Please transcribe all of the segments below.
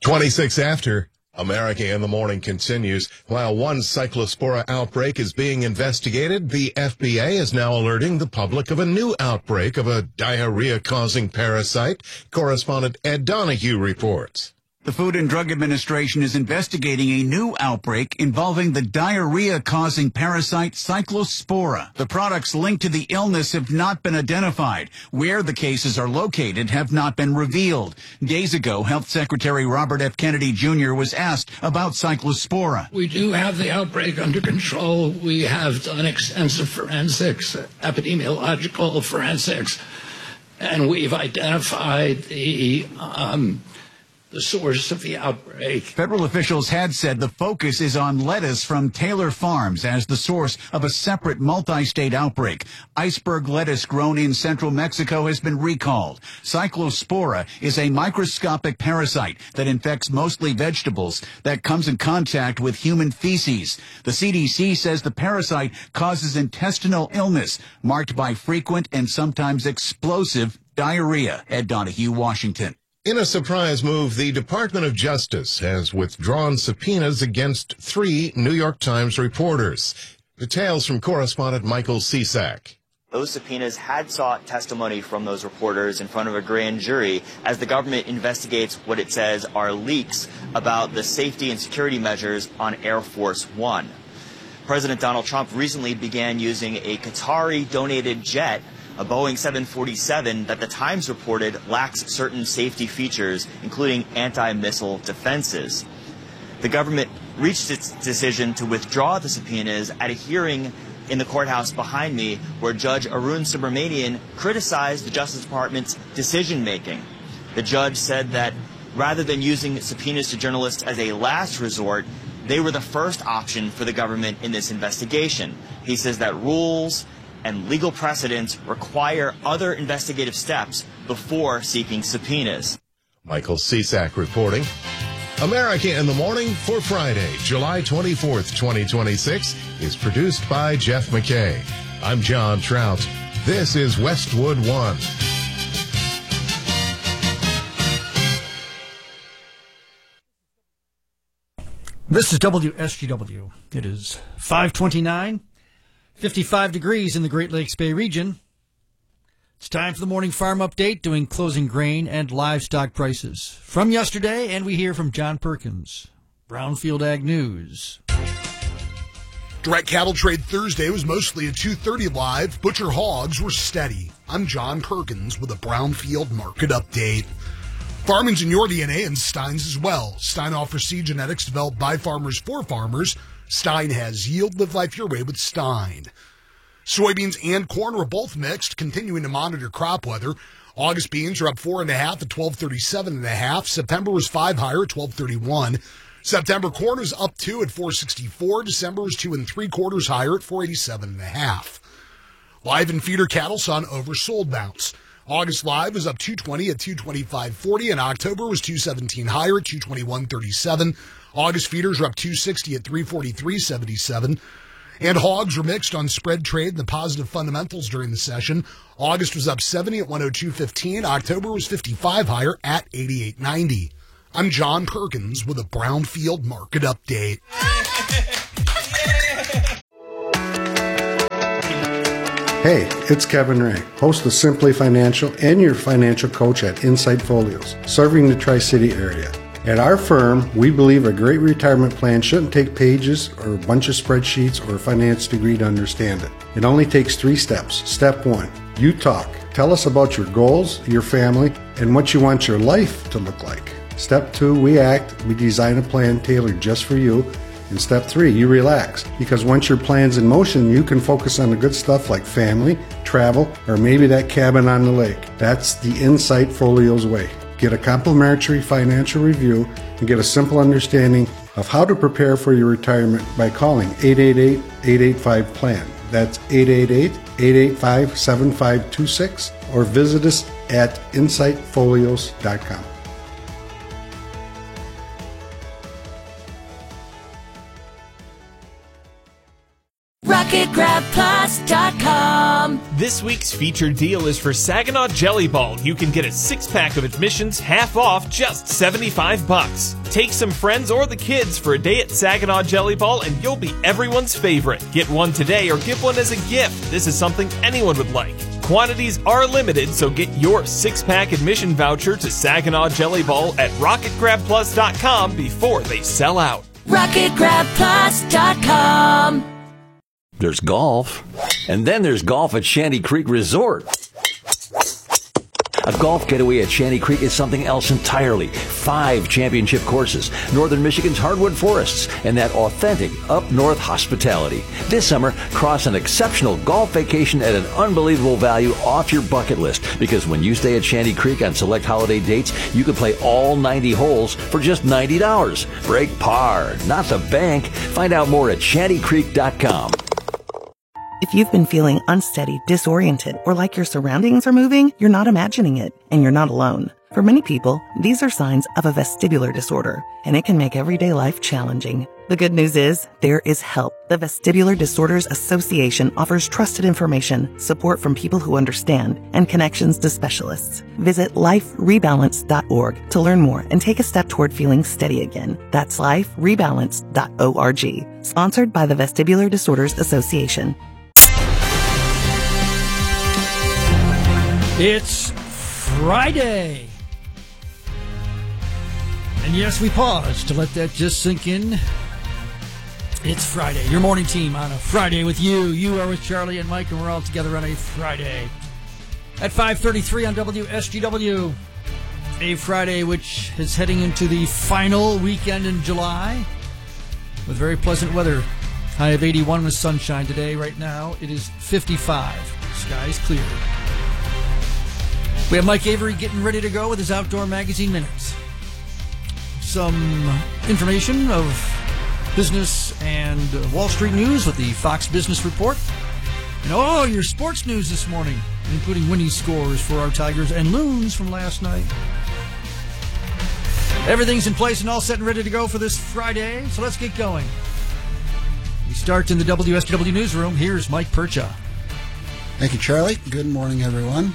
26 after. America in the Morning continues. While one cyclospora outbreak is being investigated, the FBI is now alerting the public of a new outbreak of a diarrhea-causing parasite. Correspondent Ed Donahue reports. The Food and Drug Administration is investigating a new outbreak involving the diarrhea-causing parasite Cyclospora. The products linked to the illness have not been identified. Where the cases are located have not been revealed. Days ago, Health Secretary Robert F. Kennedy Jr. was asked about Cyclospora. We do have the outbreak under control. We have done extensive forensics, epidemiological forensics, and we've identified the source of the outbreak. Federal officials had said the focus is on lettuce from Taylor Farms as the source of a separate multi-state outbreak. Iceberg lettuce grown in central Mexico has been recalled. Cyclospora is a microscopic parasite that infects mostly vegetables that comes in contact with human feces. The CDC says the parasite causes intestinal illness marked by frequent and sometimes explosive diarrhea. Ed Donahue, Washington. In a surprise move, the Department of Justice has withdrawn subpoenas against 3 New York Times reporters. Details from correspondent Michael Cisak. Those subpoenas had sought testimony from those reporters in front of a grand jury as the government investigates what it says are leaks about the safety and security measures on Air Force One. President Donald Trump recently began using a Qatari-donated jet, a Boeing 747 that the Times reported lacks certain safety features, including anti-missile defenses. The government reached its decision to withdraw the subpoenas at a hearing in the courthouse behind me, where Judge Arun Subramanian criticized the Justice Department's decision-making. The judge said that rather than using subpoenas to journalists as a last resort, they were the first option for the government in this investigation. He says that rules and legal precedents require other investigative steps before seeking subpoenas. Michael Cisak reporting. America in the Morning for Friday, July 24th, 2026 is produced by Jeff McKay. I'm John Trout. This is Westwood One. This is WSGW. It is 5:29. 55 degrees in the Great Lakes Bay region. It's time for the morning farm update, doing closing grain and livestock prices from yesterday, and we hear from John Perkins, Brownfield Ag News. Direct cattle trade Thursday was mostly a 2:30 live. Butcher hogs were steady. I'm John Perkins with a Brownfield market update. Farming's in your DNA and Stein's as well. Stein offers seed genetics developed by farmers for farmers. Stein has yield. Live life your way with Stein. Soybeans and corn were both mixed, continuing to monitor crop weather. August beans are up 4.5 at 1237.5. September was 5 higher at 1231. September corn was up 2 at 464. December was 2 3/4 higher at 487.5. Live and feeder cattle saw an oversold bounce. August live was up 220 at 225.40, and October was 217 higher at 221.37. August feeders are up 260 at 343.77. And hogs were mixed on spread trade and the positive fundamentals during the session. August was up 70 at 102.15. October was 55 higher at 88.90. I'm John Perkins with a Brownfield market update. Hey, it's Kevin Ray, host of Simply Financial and your financial coach at Insight Folios, serving the Tri-City area. At our firm, we believe a great retirement plan shouldn't take pages or a bunch of spreadsheets or a finance degree to understand it. It only takes 3 steps. Step 1, you talk. Tell us about your goals, your family, and what you want your life to look like. Step 2, we act. We design a plan tailored just for you. And step 3, you relax. Because once your plan's in motion, you can focus on the good stuff like family, travel, or maybe that cabin on the lake. That's the Insight Folios way. Get a complimentary financial review and get a simple understanding of how to prepare for your retirement by calling 888-885-PLAN. That's 888-885-7526 or visit us at insightfolios.com. RocketGrabPlus.com SagahawJellyBall.com. This week's featured deal is for Saginaw Jelly Ball. You can get a 6-pack of admissions half off, just $75. Take some friends or the kids for a day at Saginaw Jelly Ball and you'll be everyone's favorite. Get one today or give one as a gift. This is something anyone would like. Quantities are limited, so get your 6-pack admission voucher to Saginaw Jelly Ball at RocketGrabPlus.com before they sell out. RocketGrabPlus.com. There's golf, and then there's golf at Shanty Creek Resort. A golf getaway at Shanty Creek is something else entirely. 5 championship courses, northern Michigan's hardwood forests, and that authentic up-north hospitality. This summer, cross an exceptional golf vacation at an unbelievable value off your bucket list. Because when you stay at Shanty Creek on select holiday dates, you can play all 90 holes for just $90. Break par, not the bank. Find out more at shantycreek.com. If you've been feeling unsteady, disoriented, or like your surroundings are moving, you're not imagining it, and you're not alone. For many people, these are signs of a vestibular disorder, and it can make everyday life challenging. The good news is, there is help. The Vestibular Disorders Association offers trusted information, support from people who understand, and connections to specialists. Visit liferebalance.org to learn more and take a step toward feeling steady again. That's liferebalance.org. Sponsored by the Vestibular Disorders Association. It's Friday. And yes, we pause to let that just sink in. It's Friday. Your morning team on a Friday with you. You are with Charlie and Mike, and we're all together on a Friday. At 5:33 on WSGW. A Friday which is heading into the final weekend in July with very pleasant weather. High of 81 with sunshine today. Right now, it is 55. Skies clear. We have Mike Avery getting ready to go with his Outdoor Magazine Minutes. Some information of business and Wall Street news with the Fox Business Report. And your sports news this morning, including winning scores for our Tigers and Loons from last night. Everything's in place and all set and ready to go for this Friday, so let's get going. We start in the WSW newsroom. Here's Mike Percha. Thank you, Charlie. Good morning, everyone.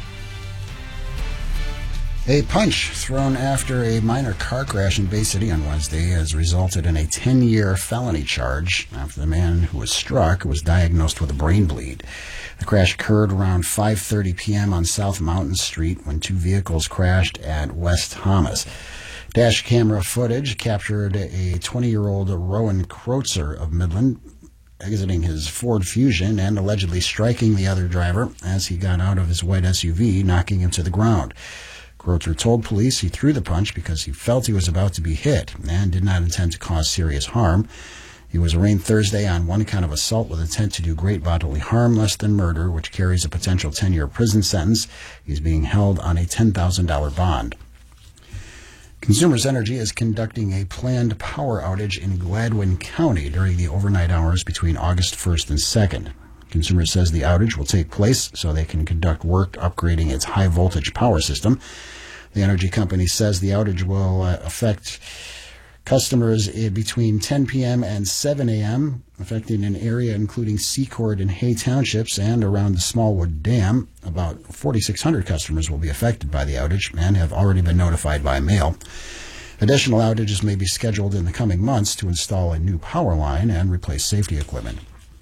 A punch thrown after a minor car crash in Bay City on Wednesday has resulted in a 10-year felony charge after the man who was struck was diagnosed with a brain bleed. The crash occurred around 5:30 p.m. on South Mountain Street when 2 vehicles crashed at West Thomas. Dash camera footage captured a 20-year-old Rowan Kreutzer of Midland exiting his Ford Fusion and allegedly striking the other driver as he got out of his white SUV, knocking him to the ground. Kreutzer told police he threw the punch because he felt he was about to be hit and did not intend to cause serious harm. He was arraigned Thursday on 1 count of assault with intent to do great bodily harm less than murder, which carries a potential 10-year prison sentence. He's being held on a $10,000 bond. Consumers Energy is conducting a planned power outage in Gladwin County during the overnight hours between August 1st and 2nd. Consumers says the outage will take place so they can conduct work upgrading its high-voltage power system. The energy company says the outage will affect customers between 10 p.m. and 7 a.m., affecting an area including Secord and Hay Townships and around the Smallwood Dam. About 4,600 customers will be affected by the outage and have already been notified by mail. Additional outages may be scheduled in the coming months to install a new power line and replace safety equipment.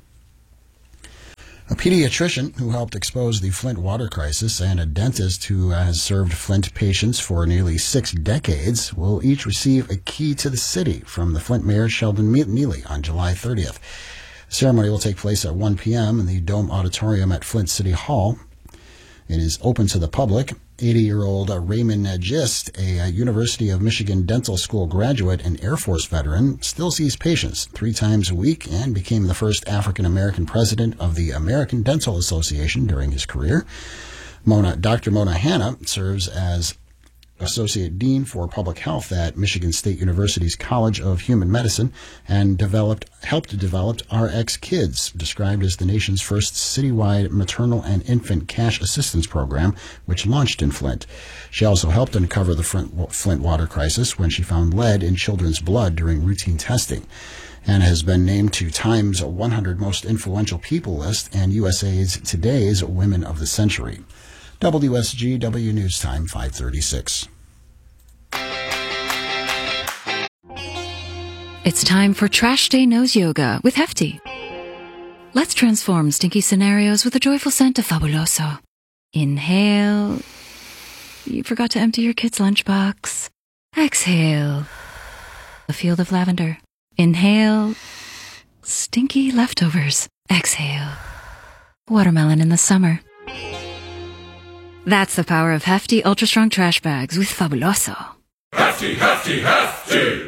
A pediatrician who helped expose the Flint water crisis and a dentist who has served Flint patients for nearly 6 decades will each receive a key to the city from the Flint Mayor Sheldon Neely on July 30th. The ceremony will take place at 1 p.m. in the Dome Auditorium at Flint City Hall. It is open to the public. 80-year-old Raymond Gist, a University of Michigan Dental School graduate and Air Force veteran, still sees patients 3 times a week and became the first African-American president of the American Dental Association during his career. Dr. Mona Hanna serves as Associate Dean for Public Health at Michigan State University's College of Human Medicine and helped develop RX Kids, described as the nation's first citywide maternal and infant cash assistance program, which launched in Flint. She also helped uncover the Flint water crisis when she found lead in children's blood during routine testing. and has been named to Time's 100 Most Influential People list and USA's Today's Women of the Century. WSGW News Time, 5:36. It's time for Trash Day Nose Yoga with Hefty. Let's transform stinky scenarios with a joyful scent of Fabuloso. Inhale. You forgot to empty your kid's lunchbox. Exhale. A field of lavender. Inhale. Stinky leftovers. Exhale. Watermelon in the summer. That's the power of Hefty Ultra Strong Trash Bags with Fabuloso. Hefty, hefty, hefty!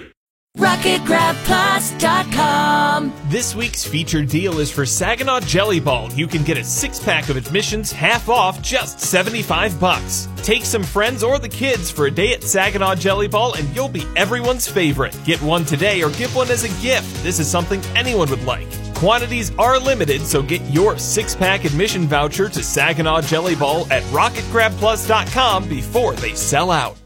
RocketGrabPlus.com. This week's featured deal is for Saginaw Jelly Ball. You can get a 6-pack of admissions half off, just $75. Take some friends or the kids for a day at Saginaw Jelly Ball and you'll be everyone's favorite. Get one today or give one as a gift. This is something anyone would like. Quantities are limited, so get your 6-pack admission voucher to Saginaw Jelly Ball at RocketGrabPlus.com before they sell out.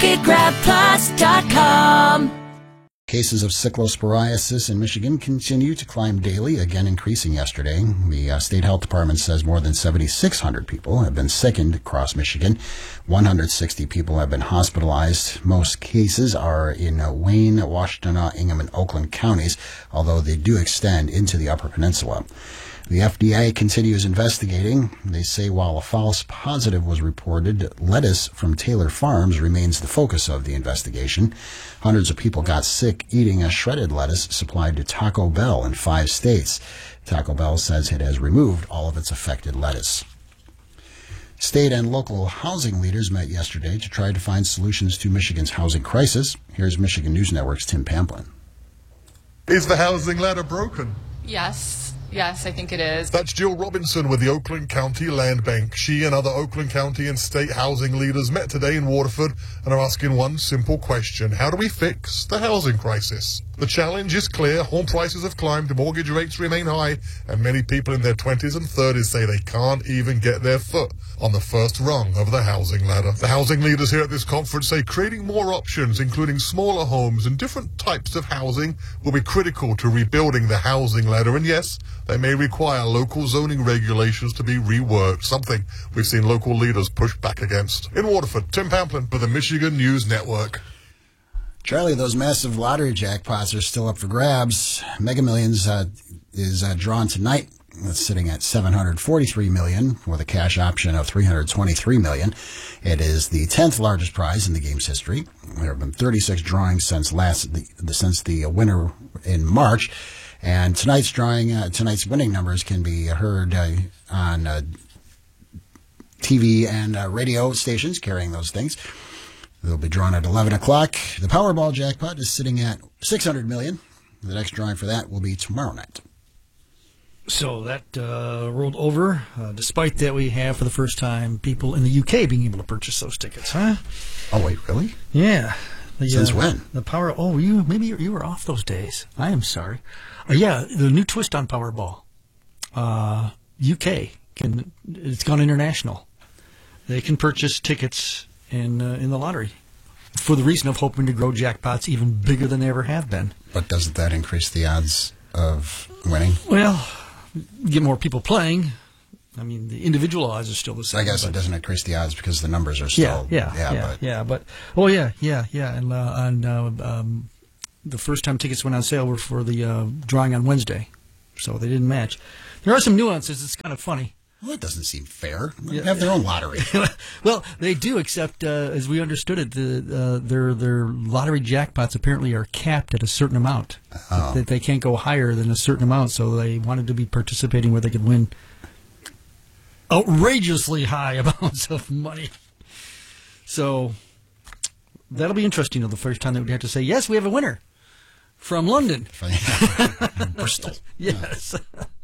RocketGrabPlus.com. Cases of cyclosporiasis in Michigan continue to climb daily, again increasing yesterday. The State Health Department says more than 7,600 people have been sickened across Michigan. 160 people have been hospitalized. Most cases are in Wayne, Washtenaw, Ingham, and Oakland counties, although they do extend into the Upper Peninsula. The FDA continues investigating. They say while a false positive was reported, lettuce from Taylor Farms remains the focus of the investigation. Hundreds of people got sick eating a shredded lettuce supplied to Taco Bell in 5 states. Taco Bell says it has removed all of its affected lettuce. State and local housing leaders met yesterday to try to find solutions to Michigan's housing crisis. Here's Michigan News Network's Tim Pamplin. Is the housing ladder broken? Yes, I think it is. That's Jill Robinson with the Oakland County Land Bank. She and other Oakland County and state housing leaders met today in Waterford and are asking one simple question. How do we fix the housing crisis? The challenge is clear. Home prices have climbed, mortgage rates remain high, and many people in their 20s and 30s say they can't even get their foot on the first rung of the housing ladder. The housing leaders here at this conference say creating more options, including smaller homes and different types of housing, will be critical to rebuilding the housing ladder. And yes, they may require local zoning regulations to be reworked, something we've seen local leaders push back against. In Waterford, Tim Pamplin for the Michigan News Network. Charlie, those massive lottery jackpots are still up for grabs. Mega Millions is drawn tonight. It's sitting at $743 million with a cash option of $323 million. It is the 10th largest prize in the game's history. There have been 36 drawings since the winner in March. And tonight's winning numbers can be heard on TV and radio stations carrying those things. They'll be drawn at 11 o'clock. The Powerball jackpot is sitting at $600 million. The next drawing for that will be tomorrow night. So that rolled over. Despite that, we have, for the first time, people in the UK being able to purchase those tickets, huh? Oh, wait, really? Yeah. Since when? The Power... Oh, maybe you were off those days. I am sorry. Yeah, the new twist on Powerball. UK, it's gone international. They can purchase tickets in the lottery for the reason of hoping to grow jackpots even bigger than they ever have been. But doesn't that increase the odds of winning? Well, get more people playing. I mean, the individual odds are still the same. I guess it doesn't increase the odds because the numbers are still... And the first time tickets went on sale were for the drawing on Wednesday, so they didn't match. There are some nuances. It's kind of funny. Well, it doesn't seem fair. They have their own lottery. Well, they do, except as we understood it, their lottery jackpots apparently are capped at a certain amount. Oh. That they can't go higher than a certain amount, so they wanted to be participating where they could win outrageously high amounts of money. So that'll be interesting. The first time they would have to say, yes, we have a winner from London. Bristol. Yes.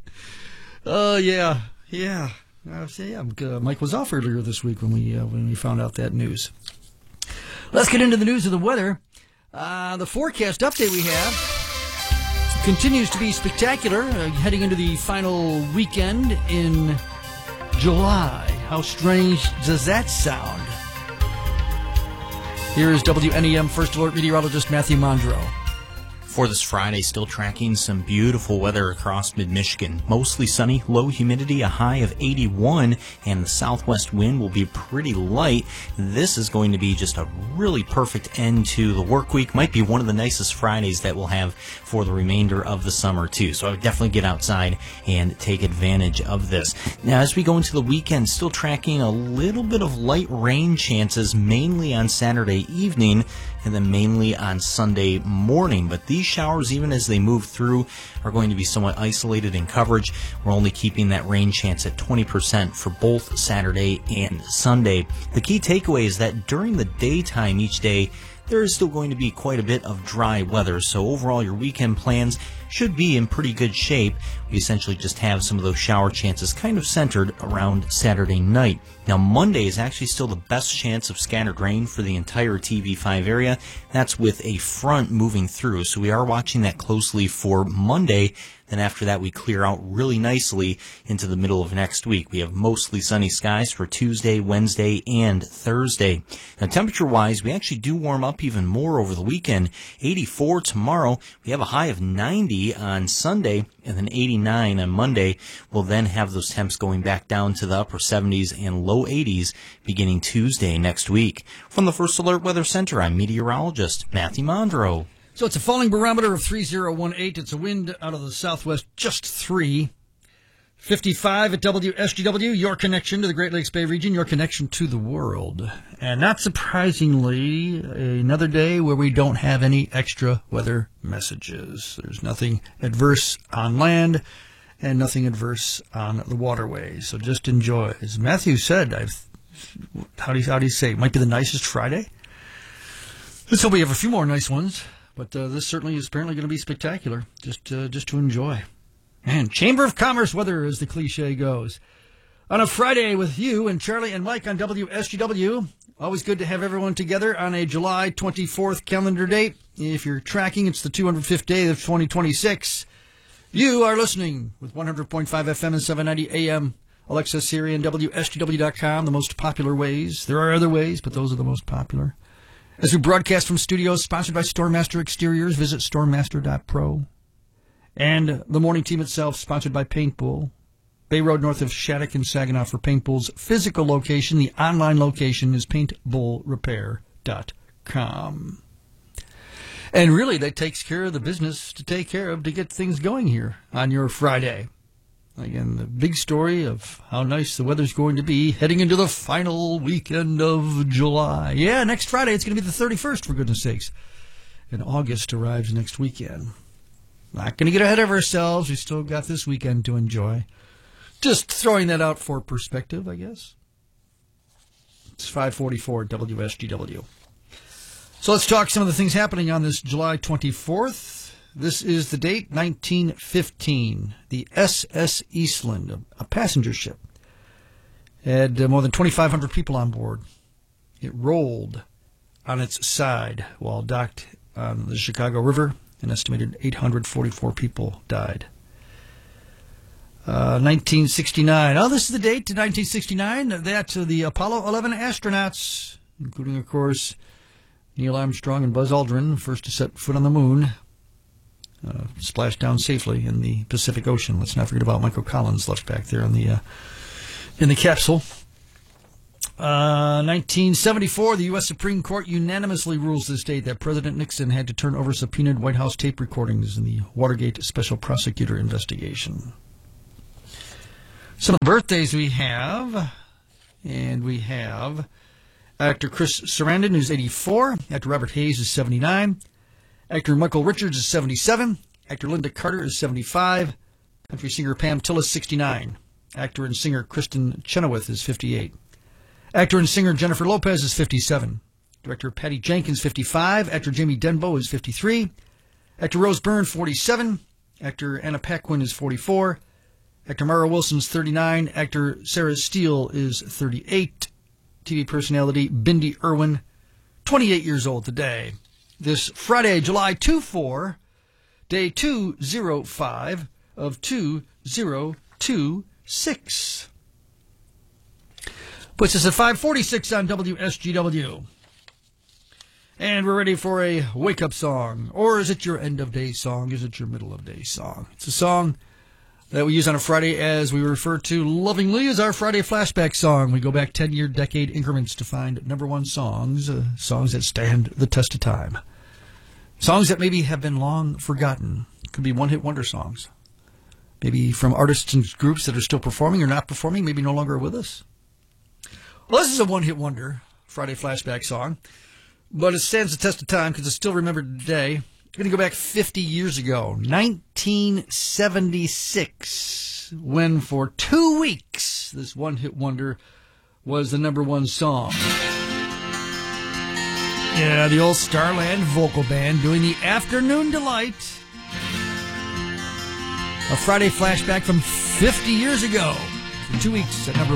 Yeah. Mike was off earlier this week when we found out that news. Let's get into the news of the weather. The forecast update we have continues to be spectacular, heading into the final weekend in July. How strange does that sound? Here is WNEM First Alert meteorologist Matthew Mondro. For this Friday, still tracking some beautiful weather across mid-Michigan. Mostly sunny, low humidity, a high of 81, and the southwest wind will be pretty light. This is going to be just a really perfect end to the work week. Might be one of the nicest Fridays that we'll have for the remainder of the summer, too. So I would definitely get outside and take advantage of this. Now, as we go into the weekend, still tracking a little bit of light rain chances, mainly on Saturday evening, and then mainly on Sunday morning. But these showers, even as they move through, are going to be somewhat isolated in coverage. We're only keeping that rain chance at 20% for both Saturday and Sunday. The key takeaway is that during the daytime each day, there is still going to be quite a bit of dry weather. So overall, your weekend plans should be in pretty good shape. We essentially just have some of those shower chances kind of centered around Saturday night. Now, Monday is actually still the best chance of scattered rain for the entire TV5 area. That's with a front moving through. So we are watching that closely for Monday. Then after that, we clear out really nicely into the middle of next week. We have mostly sunny skies for Tuesday, Wednesday, and Thursday. Now, temperature-wise, we actually do warm up even more over the weekend. 84 tomorrow. We have a high of 90 on Sunday, and then 89 on Monday. We'll then have those temps going back down to the upper 70s and low 80s beginning Tuesday next week. From the First Alert Weather Center, I'm meteorologist Matthew Mondro. So it's a falling barometer of 3018. It's a wind out of the southwest, just 3. 55 at WSGW, your connection to the Great Lakes Bay region, your connection to the world. And not surprisingly, another day where we don't have any extra weather messages. There's nothing adverse on land and nothing adverse on the waterways. So just enjoy. As Matthew said, how do you say, it might be the nicest Friday? Let's hope we have a few more nice ones. But this certainly is apparently going to be spectacular, just to enjoy. Man, Chamber of Commerce weather, as the cliche goes. On a Friday with you and Charlie and Mike on WSGW. Always good to have everyone together on a July 24th calendar date. If you're tracking, it's the 205th day of 2026. You are listening with 100.5 FM and 790 AM. Alexa, Siri, and WSGW.com, the most popular ways. There are other ways, but those are the most popular. As we broadcast from studios sponsored by Stormmaster Exteriors, visit stormmaster.pro. And the morning team itself, sponsored by Paintbull. Bay Road north of Shattuck and Saginaw for Paintbull's physical location. The online location is paintbullrepair.com. And really, that takes care of the business to take care of to get things going here on your Friday. Again, the big story of how nice the weather's going to be heading into the final weekend of July. Yeah, next Friday it's going to be the 31st, for goodness sakes. And August arrives next weekend. Not going to get ahead of ourselves. We still got this weekend to enjoy. Just throwing that out for perspective, I guess. It's 5:44 at WSGW. So let's talk some of the things happening on this July 24th. This is the date, 1915. The SS Eastland, a passenger ship, had more than 2,500 people on board. It rolled on its side while docked on the Chicago River. An estimated 844 people died. 1969. Oh, this is the date, 1969, that the Apollo 11 astronauts, including, of course, Neil Armstrong and Buzz Aldrin, first to set foot on the moon, splashed down safely in the Pacific Ocean. Let's not forget about Michael Collins left back there in the capsule. 1974, the U.S. Supreme Court unanimously rules this date that President Nixon had to turn over subpoenaed White House tape recordings in the Watergate Special Prosecutor investigation. Some of the birthdays we have, and we have actor Chris Sarandon, who's 84. Actor Robert Hayes is 79. Actor Michael Richards is 77. Actor Linda Carter is 75. Country singer Pam Tillis, 69. Actor and singer Kristen Chenoweth is 58. Actor and singer Jennifer Lopez is 57. Director Patty Jenkins, 55. Actor Jamie Denbo is 53. Actor Rose Byrne, 47. Actor Anna Paquin is 44. Actor Mara Wilson is 39. Actor Sarah Steele is 38. TV personality Bindi Irwin, 28 years old today. This Friday, July 24, day 205 of 2026. Puts us at 5:46 on WSGW. And we're ready for a wake-up song. Or is it your end-of-day song? Is it your middle-of-day song? It's a song that we use on a Friday as we refer to lovingly as our Friday flashback song. We go back 10-year decade increments to find number one songs, songs that stand the test of time. Songs that maybe have been long forgotten. Could be one-hit wonder songs. Maybe from artists and groups that are still performing or not performing, maybe no longer with us. Well, this is a one-hit wonder Friday flashback song, but it stands the test of time because it's still remembered today. We're going to go back 50 years ago, 1976, when for 2 weeks this one-hit wonder was the number one song. Yeah, the old Starland Vocal Band doing the Afternoon Delight. A Friday flashback from 50 years ago. For 2 weeks at number